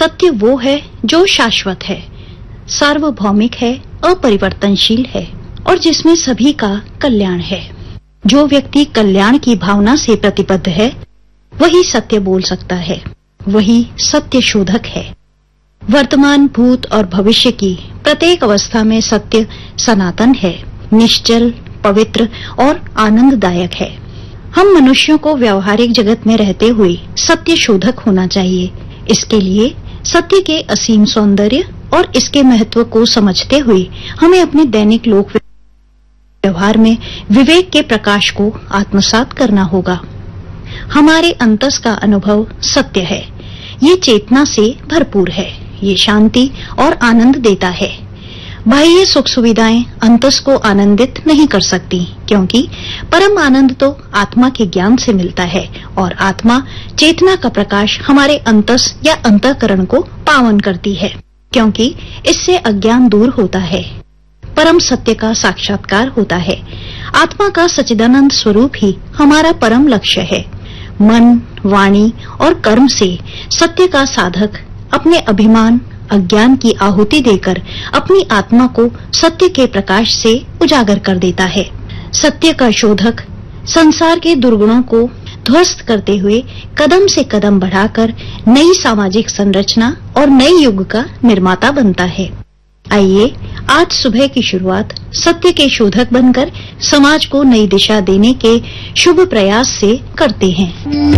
सत्य वो है जो शाश्वत है, सार्वभौमिक है, अपरिवर्तनशील है और जिसमें सभी का कल्याण है। जो व्यक्ति कल्याण की भावना से प्रतिबद्ध है वही सत्य बोल सकता है, वही सत्य शोधक है। वर्तमान, भूत और भविष्य की प्रत्येक अवस्था में सत्य सनातन है, निश्चल, पवित्र और आनंददायक है। हम मनुष्यों को व्यवहारिक जगत में रहते हुए सत्य शोधक होना चाहिए। इसके लिए सत्य के असीम सौंदर्य और इसके महत्व को समझते हुए हमें अपने दैनिक लोक व्यवहार में विवेक के प्रकाश को आत्मसात करना होगा। हमारे अंतस का अनुभव सत्य है, ये चेतना से भरपूर है, ये शांति और आनंद देता है। बाह्य सुख सुविधाएं अंतस को आनंदित नहीं कर सकती, क्योंकि परम आनंद तो आत्मा के ज्ञान से मिलता है और आत्मा चेतना का प्रकाश हमारे अंतस या अंतःकरण को पावन करती है, क्योंकि इससे अज्ञान दूर होता है, परम सत्य का साक्षात्कार होता है। आत्मा का सच्चिदानंद स्वरूप ही हमारा परम लक्ष्य है। मन, वाणी और कर्म से सत्य का साधक अपने अभिमान, अज्ञान की आहुति देकर अपनी आत्मा को सत्य के प्रकाश से उजागर कर देता है। सत्य का शोधक संसार के दुर्गुणों को ध्वस्त करते हुए कदम से कदम बढ़ाकर नई सामाजिक संरचना और नए युग का निर्माता बनता है। आइए आज सुबह की शुरुआत सत्य के शोधक बनकर समाज को नई दिशा देने के शुभ प्रयास से करते हैं।